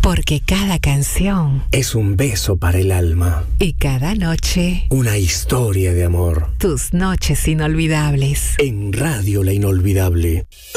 Porque cada canción es un beso para el alma. y cada noche, Una historia de amor. tus noches inolvidables. En Radio La Inolvidable.